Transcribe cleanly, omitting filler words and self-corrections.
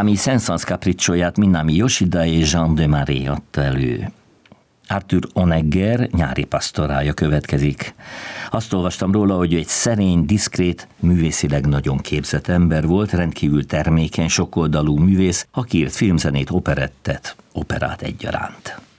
Camille Saint-Saëns capriccióját Minami Yoshida és Jean de Marais adta elő. Arthur Honegger nyári pastorája következik. Azt olvastam róla, hogy ő egy szerény, diszkrét, művészileg nagyon képzett ember volt, rendkívül termékeny, sokoldalú művész, aki írt filmzenét, operettet, operát egyaránt.